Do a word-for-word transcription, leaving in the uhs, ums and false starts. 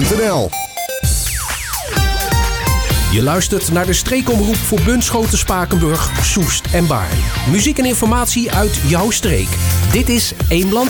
punt n l. Je luistert naar de streekomroep voor Bunschoten, Spakenburg, Soest en Baarn. Muziek en informatie uit jouw streek. Dit is Eemland